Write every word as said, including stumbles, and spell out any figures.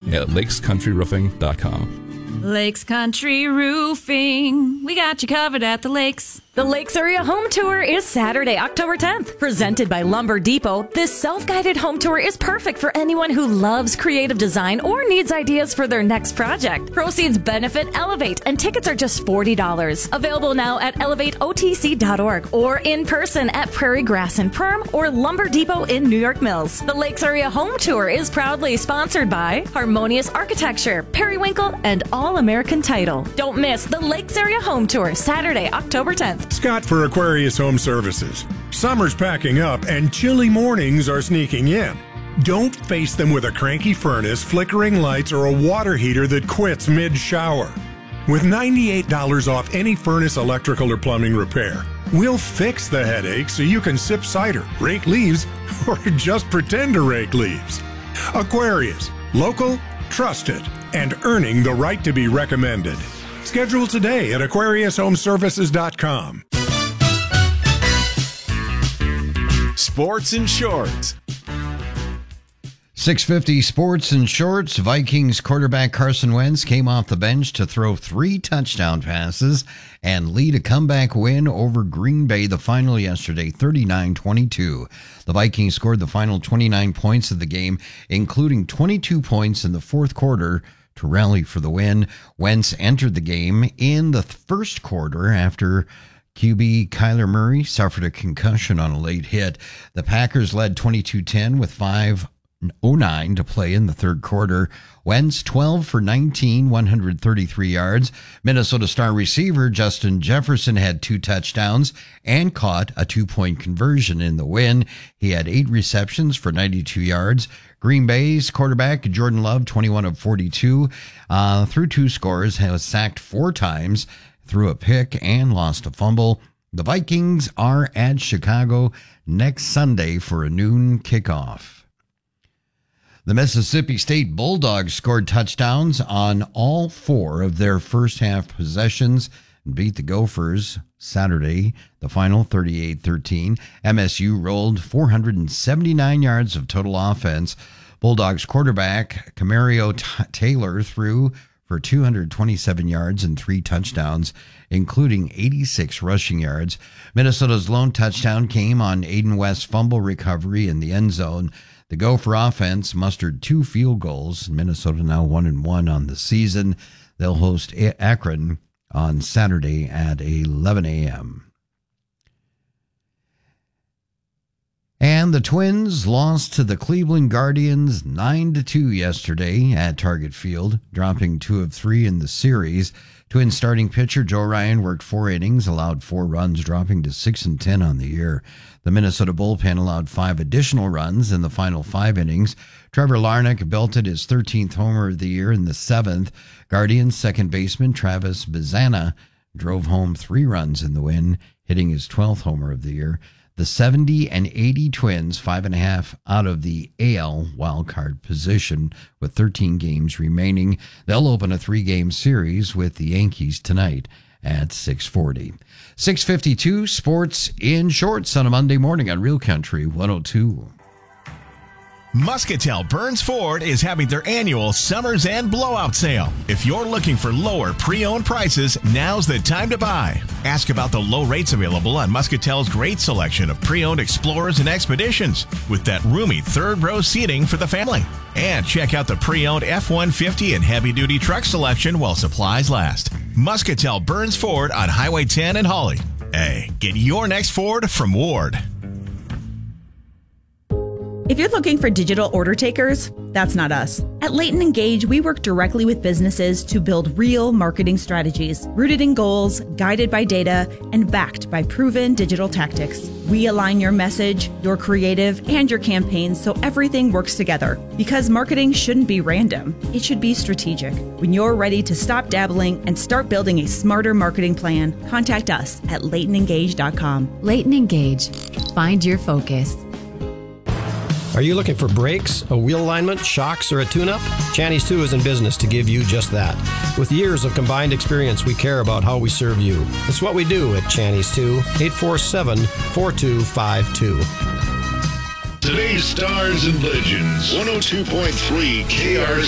at lakes country roofing dot com. Lakes Country Roofing. We got you covered at the lakes. The Lakes Area Home Tour is Saturday, October tenth. Presented by Lumber Depot, this self-guided home tour is perfect for anyone who loves creative design or needs ideas for their next project. Proceeds benefit Elevate, and tickets are just forty dollars. Available now at elevate o t c dot org or in person at Prairie Grass and Perm or Lumber Depot in New York Mills. The Lakes Area Home Tour is proudly sponsored by Harmonious Architecture, Periwinkle, and All American Title. Don't miss the Lakes Area Home Tour, Saturday, October tenth. Scott for Aquarius Home Services. Summer's packing up and chilly mornings are sneaking in. Don't face them with a cranky furnace, flickering lights, or a water heater that quits mid-shower. With ninety-eight dollars off any furnace, electrical, or plumbing repair, we'll fix the headache so you can sip cider, rake leaves, or just pretend to rake leaves. Aquarius, local, trusted, and earning the right to be recommended. Schedule today at aquarius home services dot com. Sports and Shorts. six fifty Sports and Shorts. Vikings quarterback Carson Wentz came off the bench to throw three touchdown passes and lead a comeback win over Green Bay the final yesterday, thirty-nine twenty-two. The Vikings scored the final twenty-nine points of the game, including twenty-two points in the fourth quarter, to rally for the win. Wentz entered the game in the first quarter after Q B Kyler Murray suffered a concussion on a late hit. The Packers led twenty-two ten with five oh nine to play in the third quarter. Wentz twelve for nineteen, one hundred thirty-three yards. Minnesota star receiver Justin Jefferson had two touchdowns and caught a two-point conversion in the win. He had eight receptions for ninety-two yards. Green Bay's quarterback Jordan Love, twenty-one of forty-two, uh, threw two scores, was sacked four times, threw a pick, and lost a fumble. The Vikings are at Chicago next Sunday for a noon kickoff. The Mississippi State Bulldogs scored touchdowns on all four of their first half possessions and beat the Gophers Saturday, the final thirty-eight thirteen. M S U rolled four hundred seventy-nine yards of total offense. Bulldogs quarterback Camario T- Taylor threw for two hundred twenty-seven yards and three touchdowns, including eighty-six rushing yards. Minnesota's lone touchdown came on Aiden West's fumble recovery in the end zone. The Gopher offense mustered two field goals. Minnesota now one and one on the season. They'll host Akron on Saturday at eleven a.m. And the Twins lost to the Cleveland Guardians nine to two yesterday at Target Field, dropping two of three in the series. Twins starting pitcher Joe Ryan worked four innings, allowed four runs, dropping to six and ten on the year. The Minnesota bullpen allowed five additional runs in the final five innings. Trevor Larnach belted his thirteenth homer of the year in the seventh. Guardians second baseman Travis Bazzana drove home three runs in the win, hitting his twelfth homer of the year. The seventy and eighty Twins, five and a half out of the A L wildcard position with thirteen games remaining. They'll open a three-game series with the Yankees tonight at six forty. six fifty-two Sports in Shorts on a Monday morning on Real Country one oh two. Muscatel Burns Ford is having their annual Summers End Blowout Sale. If you're looking for lower pre-owned prices, now's the time to buy. Ask about the low rates available on Muscatel's great selection of pre-owned Explorers and Expeditions with that roomy third row seating for the family. And check out the pre-owned F one fifty and heavy-duty truck selection while supplies last. Muscatel Burns Ford on Highway ten in Hawley. Hey, get your next Ford from Ward. If you're looking for digital order takers, that's not us. At Leighton Engage, we work directly with businesses to build real marketing strategies, rooted in goals, guided by data, and backed by proven digital tactics. We align your message, your creative, and your campaigns so everything works together. Because marketing shouldn't be random, it should be strategic. When you're ready to stop dabbling and start building a smarter marketing plan, contact us at leighton engage dot com. Leighton Engage. Find your focus. Are you looking for brakes, a wheel alignment, shocks, or a tune-up? Channy's two is in business to give you just that. With years of combined experience, we care about how we serve you. It's what we do at Channy's two, eight four seven, four two five two. Today's Stars and Legends, one oh two point three K R